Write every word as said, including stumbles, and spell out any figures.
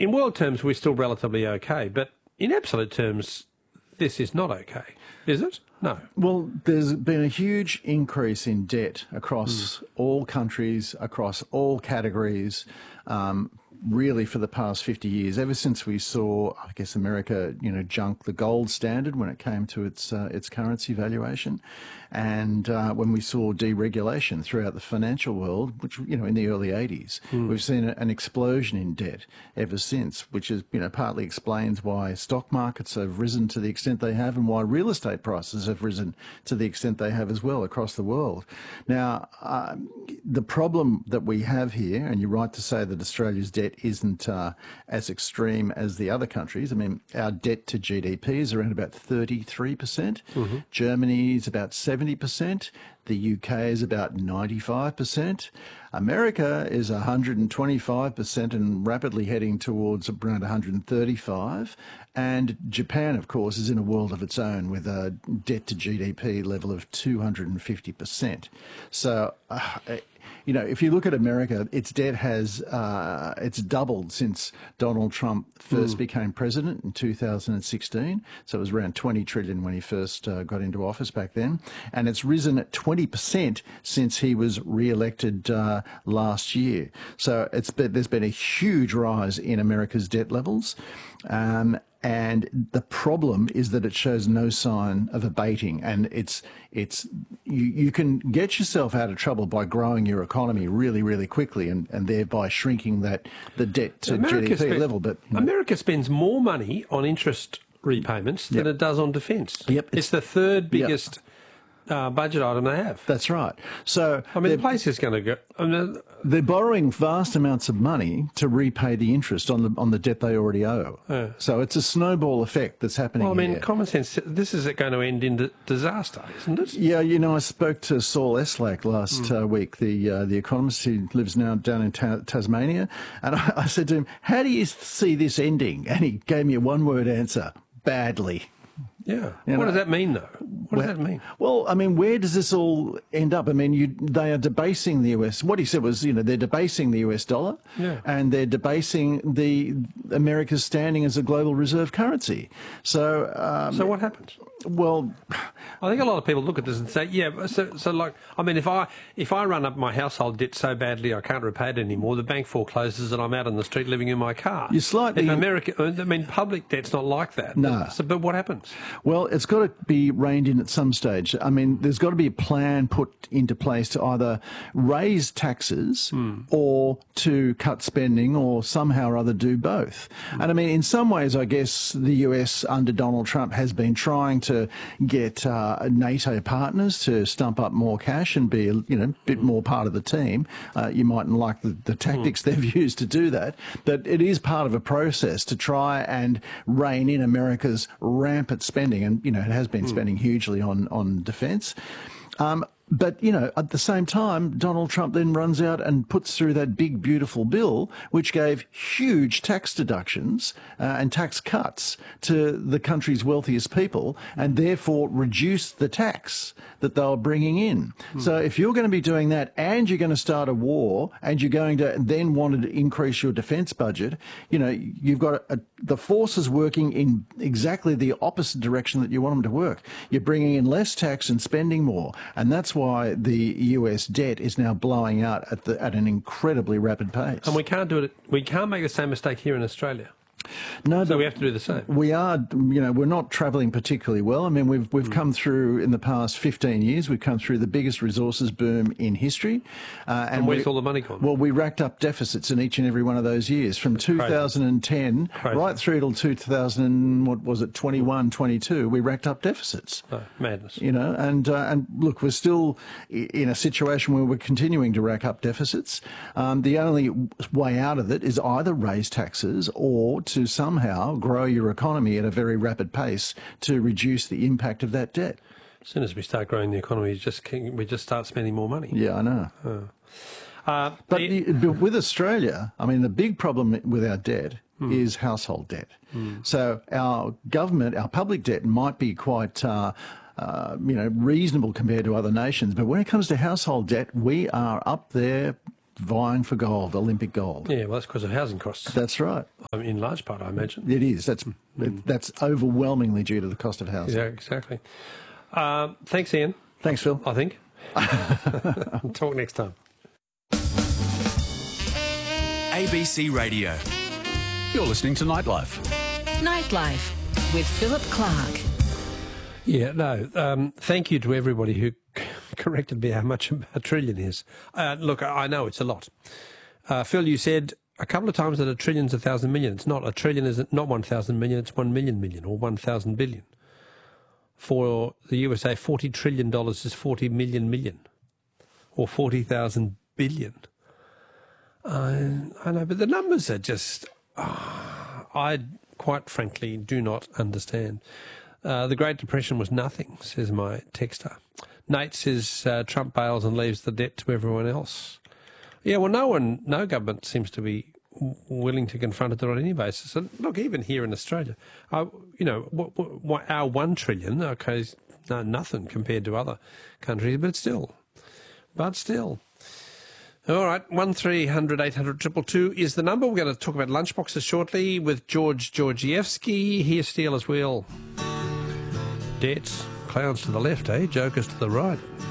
in world terms, we're still relatively okay, but in absolute terms, this is not okay, is it? No. Well, there's been a huge increase in debt across mm. all countries, across all categories, um, really for the past fifty years, ever since we saw, I guess, America, you know, junk the gold standard when it came to its uh, its currency valuation, and uh, when we saw deregulation throughout the financial world, which, you know, in the early eighties, mm. we've seen an explosion in debt ever since, which is, you know, partly explains why stock markets have risen to the extent they have and why real estate prices have risen to the extent they have as well across the world. Now, uh, the problem that we have here, and you're right to say that Australia's debt isn't uh, as extreme as the other countries. I mean, our debt to G D P is around about thirty-three percent. Mm-hmm. Germany is about seventy percent. The U K is about ninety-five percent. America is one hundred twenty-five percent and rapidly heading towards around one hundred thirty-five. And Japan, of course, is in a world of its own with a debt to G D P level of two hundred fifty percent. So, uh, you know, if you look at America, its debt has uh, it's doubled since Donald Trump first mm. became president in two thousand sixteen. So it was around twenty trillion when he first uh, got into office back then, and it's risen at twenty percent since he was re-elected uh, last year. So it's been, there's been a huge rise in America's debt levels. Um, And the problem is that it shows no sign of abating, and it's it's you, you can get yourself out of trouble by growing your economy really, really quickly, and, and thereby shrinking that the debt to America G D P spend, level. But you know, America spends more money on interest repayments than yep. it does on defence. Yep, it's, it's the third biggest. Yep. Uh, budget item they have. That's right. So I mean, the place is going to go. I mean, they're borrowing vast amounts of money to repay the interest on the on the debt they already owe. Uh, so it's a snowball effect that's happening. Well, I mean, here. common sense. This is going to end in disaster, isn't it? Yeah, you know, I spoke to Saul Eslak last mm. uh, week, the uh, the economist who lives now down in ta Tasmania, and I, I said to him, "How do you see this ending?" And he gave me a one-word answer: badly. Yeah. You what know, does that mean, though? What well, does that mean? Well, I mean, where does this all end up? I mean, you, they are debasing the U S. What he said was, you know, they're debasing the U S dollar, yeah. and they're debasing the America's standing as a global reserve currency. So, um, so what happens? Well, I think a lot of people look at this and say, yeah, so, so like, I mean, if I if I run up my household debt so badly I can't repay it anymore, the bank forecloses and I'm out on the street living in my car. You're slightly... If America, I mean, public debt's not like that. No. So, but what happens? Well, it's got to be reined in at some stage. I mean, there's got to be a plan put into place to either raise taxes mm. or to cut spending, or somehow or other do both. Mm. And I mean, in some ways, I guess the U S under Donald Trump has been trying to to get uh, NATO partners to stump up more cash and be, you know, a bit more part of the team. Uh, you mightn't like the, the tactics they've used to do that, but it is part of a process to try and rein in America's rampant spending. And, you know, it has been spending hugely on, on defence. Um, But, you know, at the same time, Donald Trump then runs out and puts through that big, beautiful bill, which gave huge tax deductions uh, and tax cuts to the country's wealthiest people, and therefore reduced the tax that they were bringing in. Mm. So if you're going to be doing that, and you're going to start a war, and you're going to then want to increase your defence budget, you know, you've got a, a, the forces working in exactly the opposite direction that you want them to work. You're bringing in less tax and spending more, and that's why why the U S debt is now blowing out at, the, at an incredibly rapid pace. And we can't do it. We can't make the same mistake here in Australia. No, so we have to do the same. We are, you know, we're not travelling particularly well. I mean, we've we've mm. come through in the past fifteen years. We've come through the biggest resources boom in history. Uh, and, and where's we, all the money gone? Well, we racked up deficits in each and every one of those years, from two thousand ten Crazy. right through till two thousand. What was it? twenty-one, twenty-two. We racked up deficits. Oh, madness. You know, and uh, and look, we're still in a situation where we're continuing to rack up deficits. Um, the only way out of it is either raise taxes or to somehow grow your economy at a very rapid pace to reduce the impact of that debt. As soon as we start growing the economy, just we just start spending more money. Yeah, I know. Oh. Uh, but, the, but with Australia, I mean, the big problem with our debt mm. is household debt. Mm. So our government, our public debt might be quite uh, uh, you know, reasonable compared to other nations, but when it comes to household debt, we are up there vying for gold, Olympic gold. Yeah, well, that's because of housing costs. That's right. I mean, in large part, I imagine. It is. That's mm. that's overwhelmingly due to the cost of housing. Yeah, exactly. Uh, thanks, Ian. Thanks, Phil. I think. Talk next time. A B C Radio. You're listening to Nightlife. Nightlife with Philip Clark. Yeah, no, um, thank you to everybody who corrected me how much a trillion is. Uh, look, I know it's a lot. Uh, Phil, you said a couple of times that a trillion is a thousand million. It's not. A trillion is not one thousand million, it's one million million or one thousand billion. For the U S A, forty trillion dollars is forty million million or forty thousand billion. I, I know, but the numbers are just, oh, I quite frankly do not understand. Uh, the Great Depression was nothing, says my texter. Nate says uh, Trump bails and leaves the debt to everyone else. Yeah, well, no one, no government seems to be willing to confront it on any basis. And look, even here in Australia, uh, you know, what, what, what, our one trillion, okay, is no, nothing compared to other countries, but still, but still. All right, one three hundred eight hundred two two two is the number. We're going to talk about lunchboxes shortly with George Georgievsky. Here's Steel as Wheel. Debts, clowns to the left, eh? Jokers to the right.